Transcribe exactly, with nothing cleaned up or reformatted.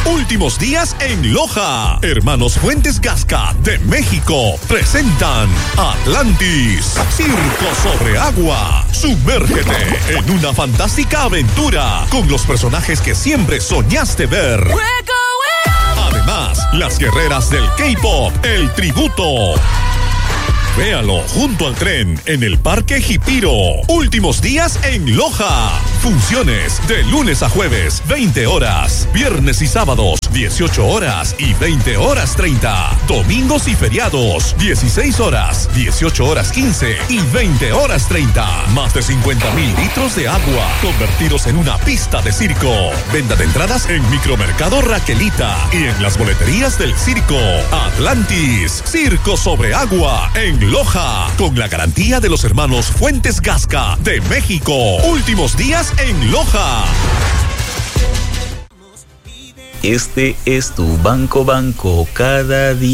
Últimos días en Loja. Hermanos Fuentes Gasca de México presentan Atlantis, Circo sobre Agua. Sumérgete en una fantástica aventura con los personajes que siempre soñaste ver. Además, las guerreras del K-pop, el tributo. Véalo junto al tren en el Parque Jipiro. Últimos días en Loja. Funciones de lunes a jueves, veinte horas. Viernes y sábados, dieciocho horas y veinte horas treinta. Domingos y feriados, dieciséis horas, dieciocho horas quince y veinte horas treinta. Más de cincuenta mil litros de agua convertidos en una pista de circo. Venta de entradas en Micromercado Raquelita y en las boleterías del circo. Atlantis, Circo sobre Agua en Loja, con la garantía de los hermanos Fuentes Gasca de México. Últimos días en Loja. Este es tu Banco Banco cada día.